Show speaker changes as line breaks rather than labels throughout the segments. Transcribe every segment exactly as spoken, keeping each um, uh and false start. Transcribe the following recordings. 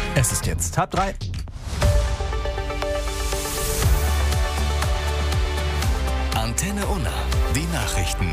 Es ist jetzt halb drei.
Antenne Unna, die Nachrichten.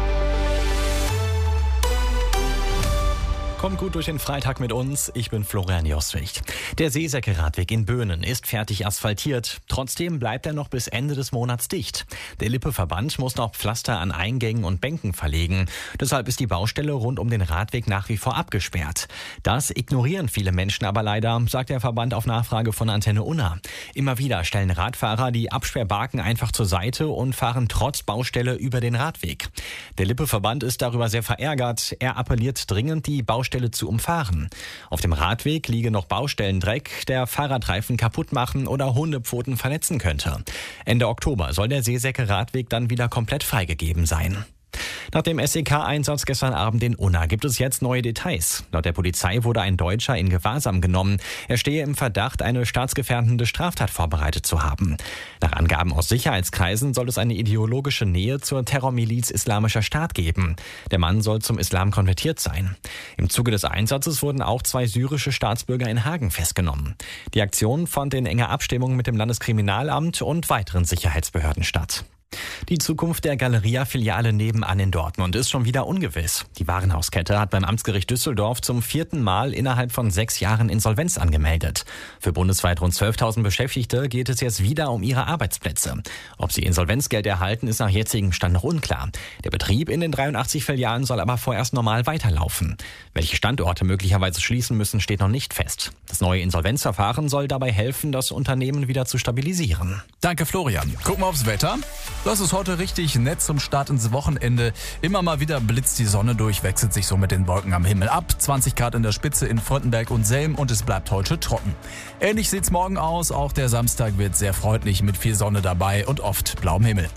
Kommt gut durch den Freitag mit uns. Ich bin Florian Jostwicht. Der Seesäcke-Radweg in Böhnen ist fertig asphaltiert. Trotzdem bleibt er noch bis Ende des Monats dicht. Der Lippe-Verband muss noch Pflaster an Eingängen und Bänken verlegen. Deshalb ist die Baustelle rund um den Radweg nach wie vor abgesperrt. Das ignorieren viele Menschen aber leider, sagt der Verband auf Nachfrage von Antenne Unna. Immer wieder stellen Radfahrer die Absperrbarken einfach zur Seite und fahren trotz Baustelle über den Radweg. Der Lippe-Verband ist darüber sehr verärgert. Er appelliert dringend, die Baustelle zu umfahren. Auf dem Radweg liege noch Baustellendreck, der Fahrradreifen kaputt machen oder Hundepfoten verletzen könnte. Ende Oktober soll der Seesäcke-Radweg dann wieder komplett freigegeben sein. Nach dem S E K-Einsatz gestern Abend in Unna gibt es jetzt neue Details. Laut der Polizei wurde ein Deutscher in Gewahrsam genommen. Er stehe im Verdacht, eine staatsgefährdende Straftat vorbereitet zu haben. Nach Angaben aus Sicherheitskreisen soll es eine ideologische Nähe zur Terrormiliz Islamischer Staat geben. Der Mann soll zum Islam konvertiert sein. Im Zuge des Einsatzes wurden auch zwei syrische Staatsbürger in Hagen festgenommen. Die Aktion fand in enger Abstimmung mit dem Landeskriminalamt und weiteren Sicherheitsbehörden statt. Die Zukunft der Galeria-Filiale nebenan in Dortmund ist schon wieder ungewiss. Die Warenhauskette hat beim Amtsgericht Düsseldorf zum vierten Mal innerhalb von sechs Jahren Insolvenz angemeldet. Für bundesweit rund zwölftausend Beschäftigte geht es jetzt wieder um ihre Arbeitsplätze. Ob sie Insolvenzgeld erhalten, ist nach jetzigem Stand noch unklar. Der Betrieb in den dreiundachtzig Filialen soll aber vorerst normal weiterlaufen. Welche Standorte möglicherweise schließen müssen, steht noch nicht fest. Das neue Insolvenzverfahren soll dabei helfen, das Unternehmen wieder zu stabilisieren.
Danke, Florian. Gucken wir aufs Wetter. Das ist heute richtig nett zum Start ins Wochenende. Immer mal wieder blitzt die Sonne durch, wechselt sich so mit den Wolken am Himmel ab. zwanzig Grad in der Spitze in Fröndenberg und Selm und es bleibt heute trocken. Ähnlich sieht's morgen aus. Auch der Samstag wird sehr freundlich mit viel Sonne dabei und oft blauem Himmel.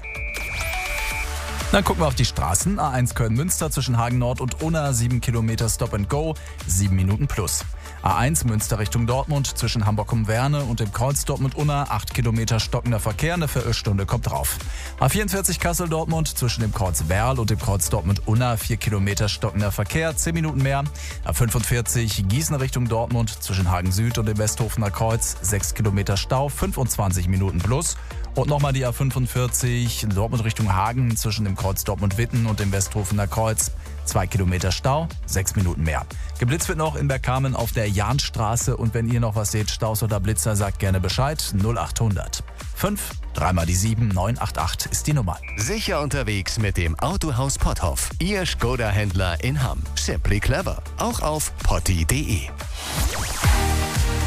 Dann gucken wir auf die Straßen. A eins Köln-Münster zwischen Hagen Nord und Unna, sieben Kilometer Stop and Go, sieben Minuten plus. A eins Münster Richtung Dortmund zwischen Hamburg-um-Werne und dem Kreuz Dortmund-Unna, acht Kilometer stockender Verkehr, eine Viertelstunde kommt drauf. A vierundvierzig Kassel-Dortmund zwischen dem Kreuz Werl und dem Kreuz Dortmund-Unna, vier Kilometer stockender Verkehr, zehn Minuten mehr. A fünfundvierzig Gießen Richtung Dortmund zwischen Hagen Süd und dem Westhofener Kreuz, sechs Kilometer Stau, fünfundzwanzig Minuten plus. Und nochmal die A fünfundvierzig Dortmund Richtung Hagen zwischen dem Kreuz Dortmund-Witten und dem Westhofener Kreuz. Zwei Kilometer Stau, sechs Minuten mehr. Geblitzt wird noch in Bergkamen auf der Jahnstraße. Und wenn ihr noch was seht, Staus oder Blitzer, sagt gerne Bescheid. null achthundert fünf, dreimal die sieben, neun acht acht ist die Nummer.
Sicher unterwegs mit dem Autohaus Potthoff. Ihr Skoda-Händler in Hamm. Simply clever. Auch auf potti punkt de.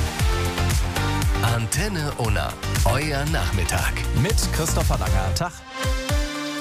Antenne Unna. Euer Nachmittag.
Mit Christopher Langer. Tag.